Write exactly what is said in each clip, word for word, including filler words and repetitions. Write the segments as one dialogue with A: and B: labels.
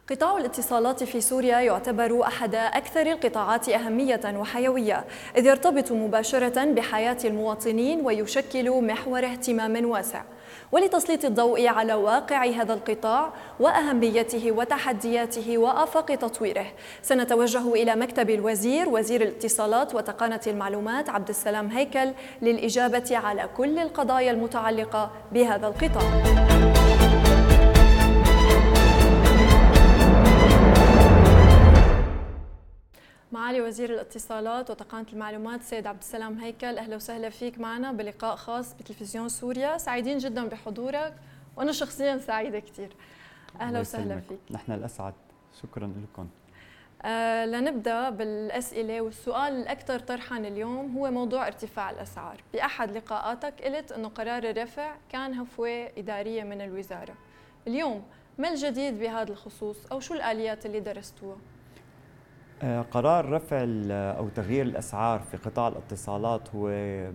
A: قطاع الاتصالات في سوريا يعتبر أحد أكثر القطاعات أهمية وحيوية، إذ يرتبط مباشرة بحياة المواطنين ويشكل محور اهتمام واسع. ولتسليط الضوء على واقع هذا القطاع وأهميته وتحدياته وآفاق تطويره، سنتوجه إلى مكتب الوزير وزير الاتصالات وتقنية المعلومات عبد السلام هيكل للإجابة على كل القضايا المتعلقة بهذا القطاع. معالي وزير الاتصالات وتقنية المعلومات سيد عبد السلام هيكل، أهلا وسهلا فيك معنا بلقاء خاص بتلفزيون سوريا. سعيدين جدا بحضورك وأنا شخصيا سعيدة كثير. أهلا وسهلا فيك.
B: نحن الأسعد، شكرا لكم.
A: آه لنبدأ بالأسئلة، والسؤال الأكثر طرحا اليوم هو موضوع ارتفاع الأسعار. بأحد لقاءاتك قلت أنه قرار الرفع كان هفوة إدارية من الوزارة. اليوم ما الجديد بهذا الخصوص أو شو الآليات اللي درستوها؟
B: قرار رفع أو تغيير الأسعار في قطاع الاتصالات هو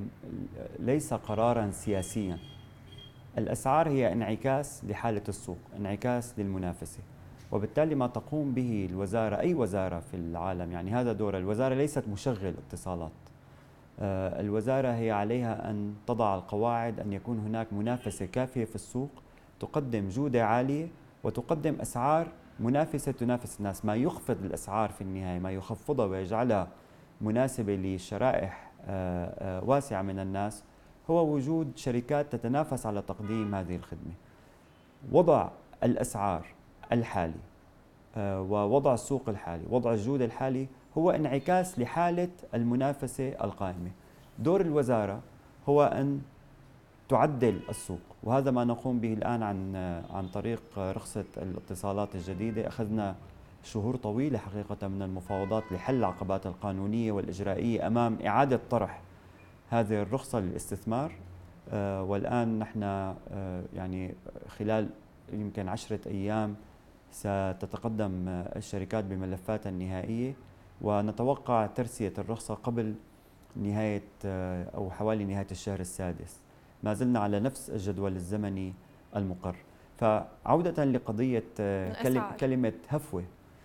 B: ليس قراراً سياسياً. الأسعار هي انعكاس لحالة السوق، انعكاس للمنافسة، وبالتالي ما تقوم به الوزارة، أي وزارة في العالم، يعني هذا دور الوزارة، ليست مشغل اتصالات. الوزارة هي عليها أن تضع القواعد، أن يكون هناك منافسة كافية في السوق، تقدم جودة عالية وتقدم أسعار منافسة تنافس الناس، ما يخفض الأسعار في النهاية، ما يخفضها ويجعلها مناسبة لشرائح واسعة من الناس، هو وجود شركات تتنافس على تقديم هذه الخدمة. وضع الأسعار الحالي ووضع السوق الحالي، وضع الجودة الحالي، هو انعكاس لحالة المنافسة القائمة. دور الوزارة هو أن تعدل السوق، وهذا ما نقوم به الآن عن عن طريق رخصة الاتصالات الجديدة. أخذنا شهور طويلة حقيقة من المفاوضات لحل العقبات القانونية والإجرائية أمام إعادة طرح هذه الرخصة للاستثمار، والآن نحن يعني خلال يمكن عشرة أيام ستتقدم الشركات بملفاتها النهائية، ونتوقع ترسية الرخصة قبل نهاية أو حوالي نهاية الشهر السادس. ما زلنا على نفس الجدول الزمني المقر. فعودة لقضية كلمة هفوة،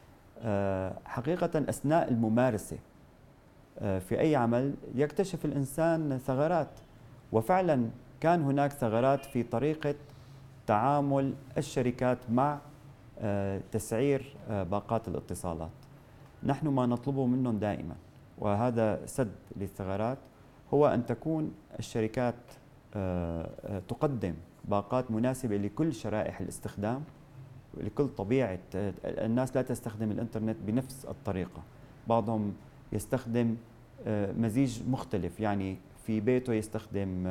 B: حقيقة أثناء الممارسة في أي عمل يكتشف الإنسان ثغرات، وفعلا كان هناك ثغرات في طريقة تعامل الشركات مع تسعير باقات الاتصالات. نحن ما نطلبه منهم دائما، وهذا سد للثغرات، هو أن تكون الشركات تقدم باقات مناسبة لكل شرائح الاستخدام، لكل طبيعة الناس. لا تستخدم الإنترنت بنفس الطريقة، بعضهم يستخدم مزيج مختلف، يعني في بيته يستخدم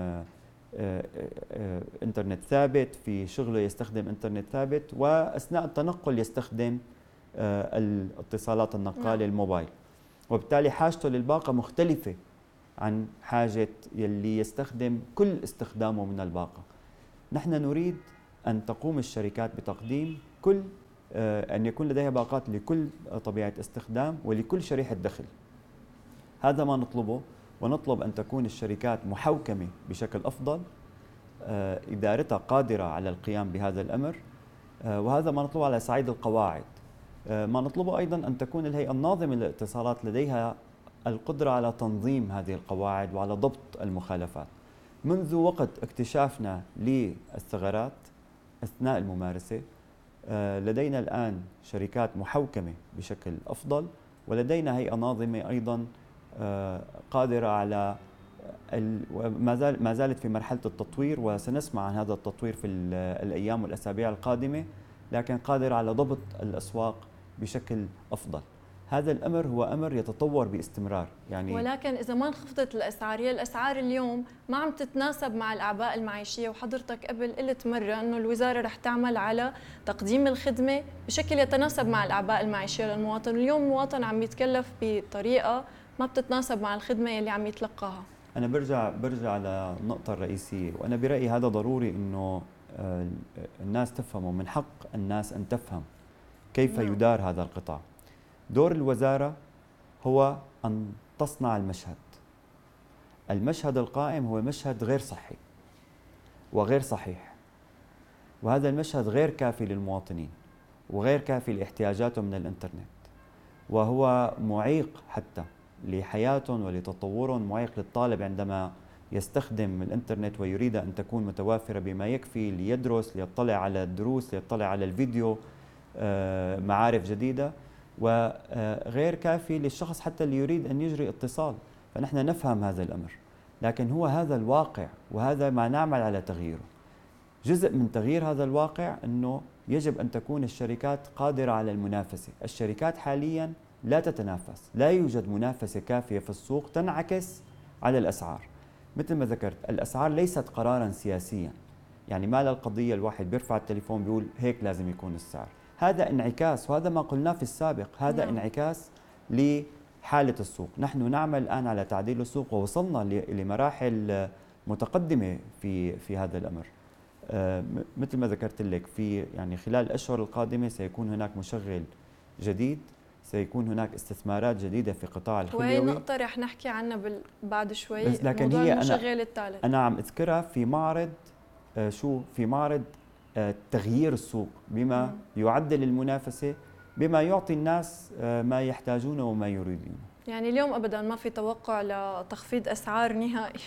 B: إنترنت ثابت، في شغله يستخدم إنترنت ثابت، وأثناء التنقل يستخدم الاتصالات النقالة الموبايل، وبالتالي حاجته للباقة مختلفة عن حاجة يلي يستخدم كل استخدامه من الباقة. نحن نريد أن تقوم الشركات بتقديم كل أن يكون لديها باقات لكل طبيعة استخدام ولكل شريحة دخل. هذا ما نطلبه، ونطلب أن تكون الشركات محوكمة بشكل أفضل، إدارتها قادرة على القيام بهذا الأمر، وهذا ما نطلبه على صعيد القواعد. ما نطلبه أيضا أن تكون الهيئة الناظمة للاتصالات لديها القدرة على تنظيم هذه القواعد وعلى ضبط المخالفات. منذ وقت اكتشافنا للثغرات أثناء الممارسة، لدينا الآن شركات محوكمة بشكل أفضل، ولدينا هيئة ناظمة أيضا قادرة على ما زالت في مرحلة التطوير، وسنسمع عن هذا التطوير في الأيام والأسابيع القادمة، لكن قادرة على ضبط الأسواق بشكل أفضل. هذا الأمر هو أمر يتطور باستمرار، يعني
A: ولكن إذا ما انخفضت الأسعار، هي الأسعار اليوم ما عم تتناسب مع الأعباء المعيشية، وحضرتك قبل قلت مرة أنه الوزارة رح تعمل على تقديم الخدمة بشكل يتناسب مع الأعباء المعيشية للمواطن. اليوم المواطن عم يتكلف بطريقة ما بتتناسب مع الخدمة اللي عم يتلقاها.
B: أنا برجع برجع على النقطة الرئيسية، وأنا برأيي هذا ضروري إنه الناس تفهمه، من حق الناس أن تفهم كيف نعم. يدار هذا القطاع. دور الوزارة هو أن تصنع المشهد. المشهد القائم هو مشهد غير صحي وغير صحيح، وهذا المشهد غير كافي للمواطنين. وغير كافي لاحتياجاتهم من الإنترنت، وهو معيق حتى لحياتهم ولتطورهم، معيق للطالب عندما يستخدم الإنترنت ويريد أن تكون متوافرة بما يكفي ليدرس، ليطلع على الدروس، ليطلع على الفيديو، معارف جديدة، وغير كافي للشخص حتى اللي يريد أن يجري اتصال. فنحن نفهم هذا الأمر، لكن هو هذا الواقع وهذا ما نعمل على تغييره. جزء من تغيير هذا الواقع أنه يجب أن تكون الشركات قادرة على المنافسة. الشركات حالياً لا تتنافس، لا يوجد منافسة كافية في السوق تنعكس على الأسعار. مثل ما ذكرت، الأسعار ليست قراراً سياسياً، يعني ما للقضية الواحد بيرفع التليفون بيقول هيك لازم يكون السعر. هذا انعكاس، وهذا ما قلناه في السابق، هذا نعم. انعكاس لحالة السوق. نحن نعمل الآن على تعديل السوق، ووصلنا لمراحل متقدمة في في هذا الأمر. مثل ما ذكرت لك، في يعني خلال الأشهر القادمة سيكون هناك مشغل جديد، سيكون هناك استثمارات جديدة في قطاع الخليوي،
A: وهي نقطة رح نحكي عنها بعد شوي.
B: بس لكن
A: موضوع
B: هي
A: المشغل
B: أنا
A: الثالث
B: أنا عم أذكرها في معرض شو في معرض تغيير السوق بما م. يعدل المنافسة، بما يعطي الناس ما يحتاجونه وما يريدونه.
A: يعني اليوم أبداً ما في توقع لتخفيض أسعار نهائي.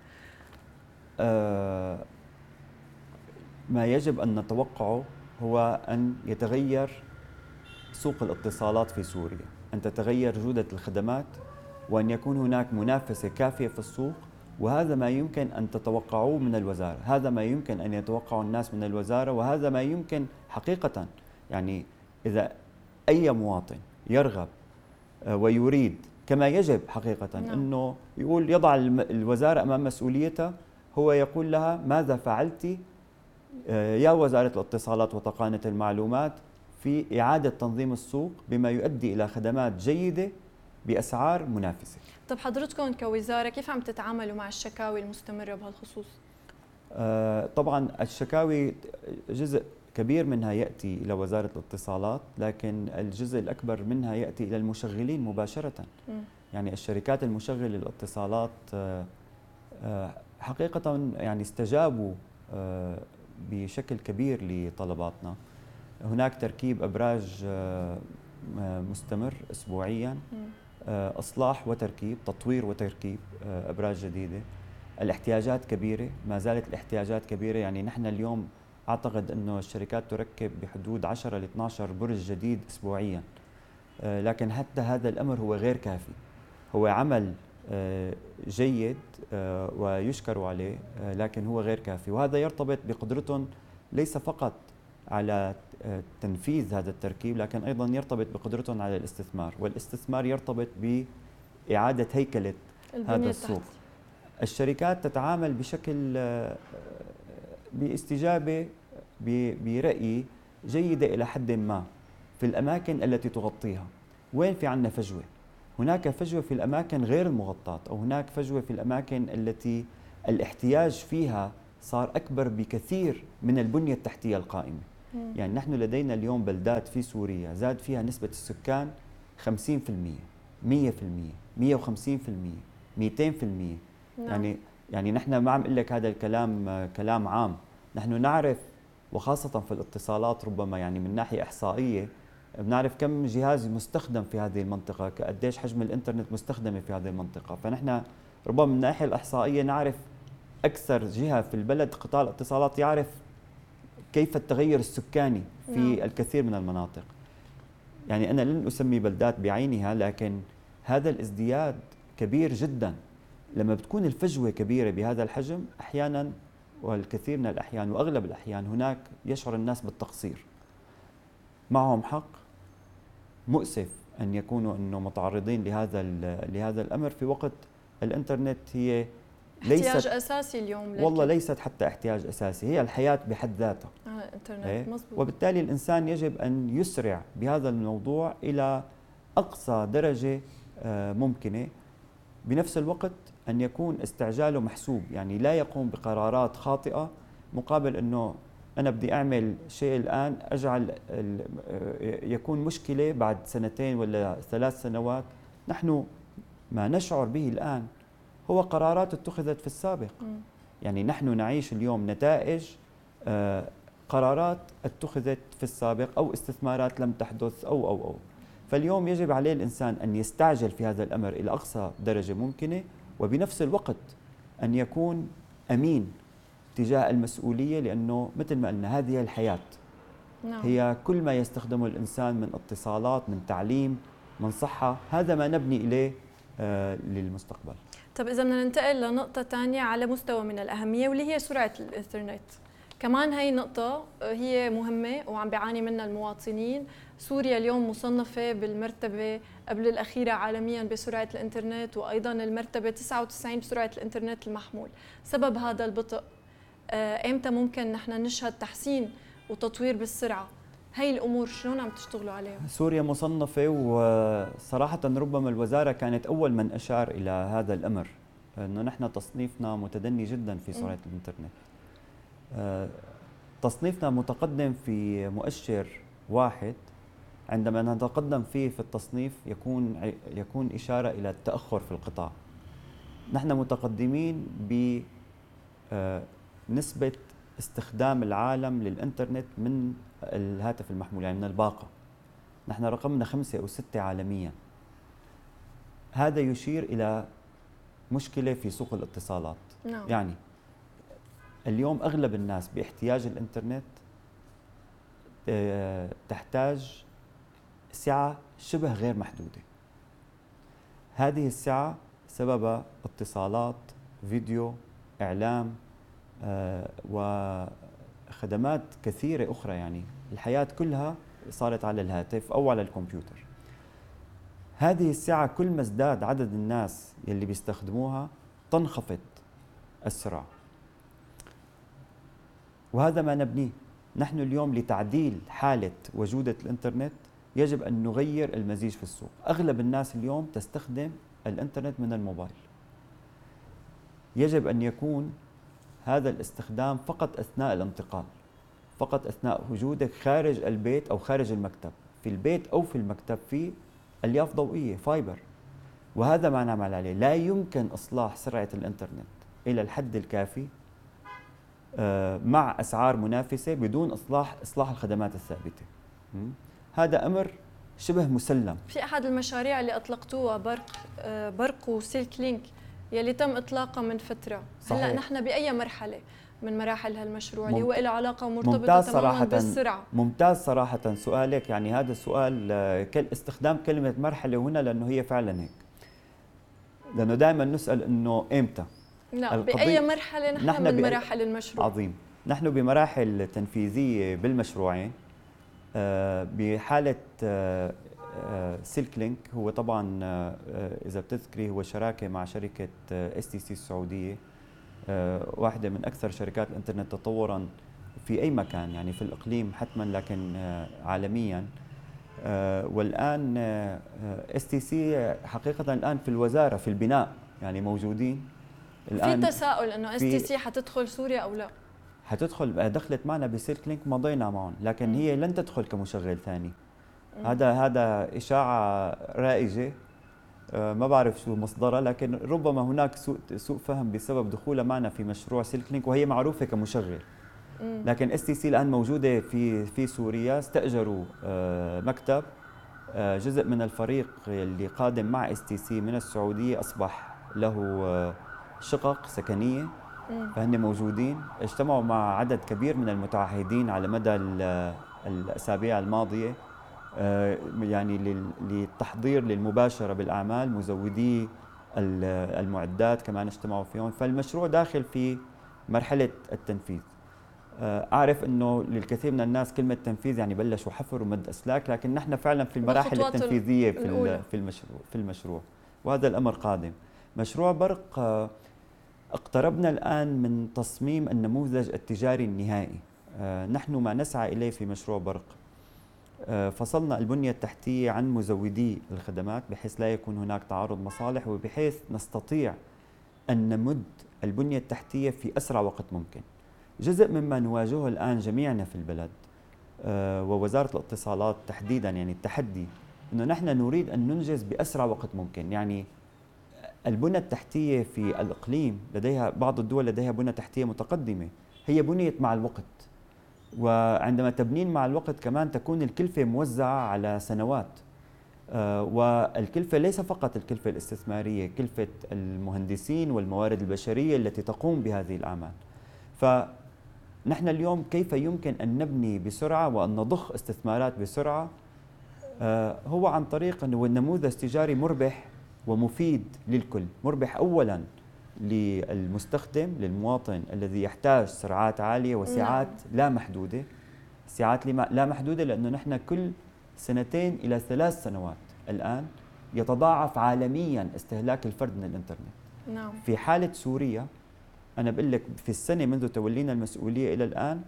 B: آه ما يجب أن نتوقعه هو أن يتغير سوق الاتصالات في سوريا، أن تتغير جودة الخدمات، وأن يكون هناك منافسة كافية في السوق. وهذا ما يمكن أن تتوقعوه من الوزارة، هذا ما يمكن أن يتوقعه الناس من الوزارة، وهذا ما يمكن حقيقة. يعني إذا أي مواطن يرغب ويريد كما يجب حقيقة نعم. أنه يقول يضع الوزارة أمام مسؤوليتها، هو يقول لها ماذا فعلتِ يا وزارة الاتصالات وتقنية المعلومات في إعادة تنظيم السوق بما يؤدي إلى خدمات جيدة بأسعار منافسة.
A: طب حضرتكم كوزارة كيف عم تتعاملوا مع الشكاوي المستمرة بهالخصوص؟
B: آه طبعا الشكاوي جزء كبير منها يأتي إلى وزارة الاتصالات، لكن الجزء الأكبر منها يأتي إلى المشغلين مباشرة. م. يعني الشركات المشغلة للاتصالات آه آه حقيقة يعني استجابوا آه بشكل كبير لطلباتنا. هناك تركيب أبراج مستمر أسبوعياً، إصلاح وتركيب، تطوير وتركيب أبراج جديدة. الاحتياجات كبيرة، ما زالت الاحتياجات كبيرة. يعني نحن اليوم أعتقد أنه الشركات تركب بحدود عشرة إلى اثني عشر برج جديد أسبوعياً، لكن حتى هذا الأمر هو غير كافي. هو عمل جيد ويشكر عليه، لكن هو غير كافي، وهذا يرتبط بقدرتهم ليس فقط على تنفيذ هذا التركيب، لكن أيضا يرتبط بقدرتهم على الاستثمار، والاستثمار يرتبط بإعادة هيكلة هذا السوق. الشركات تتعامل بشكل باستجابة برأيي جيدة إلى حد ما في الأماكن التي تغطيها. وين في عندنا فجوة؟ هناك فجوة في الأماكن غير المغطاة، أو هناك فجوة في الأماكن التي الاحتياج فيها صار أكبر بكثير من البنية التحتية القائمة. مم. يعني نحن لدينا اليوم بلدات في سوريا زاد فيها نسبة السكان خمسين بالمئة، مئة بالمئة، مئة وخمسين بالمئة، مئتين بالمئة. نعم. يعني يعني نحن ما عم اقول لك هذا الكلام كلام عام، نحن نعرف، وخاصة في الاتصالات ربما يعني من ناحية إحصائية بنعرف كم جهاز مستخدم في هذه المنطقة، قديش حجم الإنترنت مستخدمة في هذه المنطقة. فنحن ربما من الناحية الإحصائية نعرف أكثر جهة في البلد قطاع الاتصالات يعرف كيف التغير السكاني في نعم. الكثير من المناطق. يعني أنا لن أسمي بلدات بعينها، لكن هذا الازدياد كبير جدا. لما بتكون الفجوة كبيرة بهذا الحجم، أحيانا والكثير من الأحيان وأغلب الأحيان هناك يشعر الناس بالتقصير. معهم حق، مؤسف أن يكونوا أنه متعرضين لهذا لهذا الأمر في وقت الإنترنت هي
A: ليست احتياج أساسي اليوم.
B: والله ليست حتى احتياج أساسي، هي الحياة بحد ذاتها.
A: آه الإنترنت إيه؟ مزبوط.
B: وبالتالي الإنسان يجب أن يسرع بهذا الموضوع إلى أقصى درجة آه ممكنة. بنفس الوقت أن يكون استعجاله محسوب، يعني لا يقوم بقرارات خاطئة مقابل أنه أنا بدي أعمل شيء الآن أجعل يكون مشكلة بعد سنتين ولا ثلاث سنوات. نحن ما نشعر به الآن هو قرارات اتخذت في السابق. م. يعني نحن نعيش اليوم نتائج قرارات اتخذت في السابق أو استثمارات لم تحدث أو أو أو فاليوم يجب عليه الإنسان أن يستعجل في هذا الأمر إلى أقصى درجة ممكنة، وبنفس الوقت أن يكون أمين تجاه المسؤولية، لأنه مثل ما قلنا هذه هي الحياة. نعم. هي كل ما يستخدمه الإنسان من اتصالات، من تعليم، من صحة، هذا ما نبني إليه آه للمستقبل.
A: طب إذا بدنا ننتقل لنقطة ثانية على مستوى من الأهمية، واللي هي سرعة الإنترنت. كمان هي نقطة هي مهمة وعم بيعاني منها المواطنين. سوريا اليوم مصنفة بالمرتبة قبل الأخيرة عالمياً بسرعة الإنترنت، وأيضاً المرتبة تسعة وتسعين بسرعة الإنترنت المحمول. سبب هذا البطء إمتى ممكن نحن نشهد تحسين وتطوير بالسرعة؟ هي الأمور شلون عم تشتغلوا عليها؟
B: سوريا مصنفة، وصراحة ربما الوزارة كانت أول من أشار إلى هذا الأمر، أنه نحن تصنيفنا متدني جداً في سرعة م. الإنترنت. تصنيفنا متقدم في مؤشر واحد، عندما نتقدم فيه في التصنيف يكون يكون إشارة إلى التأخر في القطاع. نحن متقدمين بنسبة استخدام العالم للإنترنت من الهاتف المحمول، يعني من الباقة. نحن رقمنا خمسة أو ستة عالميا. هذا يشير إلى مشكلة في سوق الاتصالات.
A: نعم.
B: يعني اليوم أغلب الناس باحتياج الإنترنت تحتاج سعة شبه غير محدودة. هذه السعة سبب اتصالات، فيديو، إعلام، وخدمات كثيرة أخرى. يعني الحياة كلها صارت على الهاتف أو على الكمبيوتر. هذه السعة كل ما ازداد عدد الناس يلي بيستخدموها تنخفض السرعة، وهذا ما نبنيه. نحن اليوم لتعديل حالة وجودة الإنترنت يجب أن نغير المزيج في السوق. أغلب الناس اليوم تستخدم الإنترنت من الموبايل. يجب أن يكون هذا الاستخدام فقط أثناء الانتقال، فقط أثناء وجودك خارج البيت أو خارج المكتب. في البيت أو في المكتب في ألياف ضوئية فايبر، وهذا ما نعمل عليه. لا يمكن إصلاح سرعة الإنترنت إلى الحد الكافي مع أسعار منافسة بدون إصلاح إصلاح الخدمات الثابتة. هذا أمر شبه مسلم.
A: في أحد المشاريع اللي أطلقتوها برق برق وسلك لينك يلي تم إطلاقها من فترة. صحيح. هلا نحن بأي مرحلة من مراحل هالمشروع اللي هو له علاقة ومرتبطة تماما بالسرعة؟
B: ممتاز صراحة سؤالك. يعني هذا السؤال استخدام كلمة مرحلة هنا لأنه هي فعلا هيك، لأنه دائما نسأل إنه إمتى.
A: لا، بأي مرحلة نحن, نحن من مراحل المشروع؟
B: عظيم. نحن بمراحل تنفيذية بالمشروعين. بحالة سلك لينك هو طبعا إذا بتذكري هو شراكة مع شركة اس تي سي السعودية، واحدة من أكثر شركات الإنترنت تطوراً في أي مكان، يعني في الإقليم حتماً لكن عالمياً. والآن اس تي سي حقيقة الآن في الوزارة في البناء، يعني موجودين
A: الآن. في تساؤل إنه اس تي سي حتدخل سوريا أو لا؟
B: حتدخل، دخلت معنا بسلك لينك، مضينا معهم، لكن هي لن تدخل كمشغل ثاني. هذا هذا إشاعة رائجة ما بعرف شو مصدرها، لكن ربما هناك سوء سوء فهم بسبب دخولها معنا في مشروع سلك لينك، وهي معروفة كمشغل. لكن اس تي سي الآن موجودة في في سوريا. استأجروا مكتب. جزء من الفريق اللي قادم مع اس تي سي من السعودية أصبح له شقق سكنية، فهن موجودين. اجتمعوا مع عدد كبير من المتعهدين على مدى الأسابيع الماضية، يعني للتحضير للمباشرة بالأعمال. مزودي المعدات كمان اجتمعوا فيهم. فالمشروع داخل في مرحلة التنفيذ. أعرف أنه للكثير من الناس كلمة تنفيذ يعني بلشوا حفر ومد أسلاك، لكن نحن فعلا في المراحل التنفيذية في في المشروع في المشروع وهذا الأمر قادم. مشروع برق اقتربنا الآن من تصميم النموذج التجاري النهائي. نحن ما نسعى إليه في مشروع برق فصلنا البنية التحتية عن مزودي الخدمات بحيث لا يكون هناك تعارض مصالح، وبحيث نستطيع أن نمد البنية التحتية في أسرع وقت ممكن. جزء مما نواجهه الآن جميعنا في البلد ووزارة الاتصالات تحديدا، يعني التحدي أنه نحن نريد أن ننجز بأسرع وقت ممكن. يعني البنى التحتية في الإقليم لديها بعض الدول لديها بنى تحتية متقدمة، هي بنيت مع الوقت. وعندما تبنين مع الوقت كمان تكون الكلفة موزعة على سنوات. آه، والكلفة ليس فقط الكلفة الاستثمارية، كلفة المهندسين والموارد البشرية التي تقوم بهذه الأعمال. فنحن اليوم كيف يمكن أن نبني بسرعة وأن نضخ استثمارات بسرعة؟ آه، هو عن طريق أنه النموذج تجاري مربح ومفيد للكل. مربح أولاً للمستخدم، للمواطن الذي يحتاج سرعات عالية وسعات لا محدودة. سعات لا محدودة لأنه نحن كل سنتين إلى ثلاث سنوات الآن يتضاعف عالمياً استهلاك الفرد من الإنترنت.
A: نعم.
B: في حالة سوريا أنا بقول لك في السنة منذ تولينا المسؤولية إلى الآن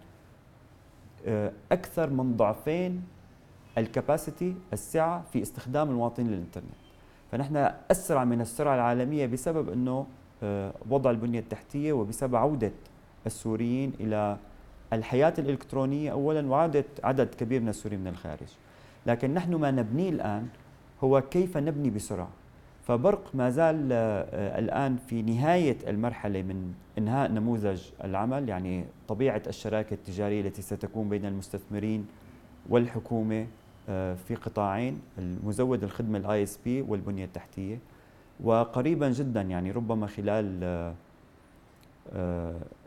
B: أكثر من ضعفين الكباسيتي، السعة في استخدام المواطنين للإنترنت. فنحن أسرع من السرعة العالمية بسبب أنه وضع البنية التحتية وبسبب عودة السوريين إلى الحياة الإلكترونية أولاً، وعودة عدد كبير من السوريين من الخارج. لكن نحن ما نبنيه الآن هو كيف نبني بسرعة. فبرق ما زال الآن في نهاية المرحلة من إنهاء نموذج العمل، يعني طبيعة الشراكة التجارية التي ستكون بين المستثمرين والحكومة في قطاعين: المزود الخدمة الاي اس بي والبنية التحتية. وقريبا جدا يعني ربما خلال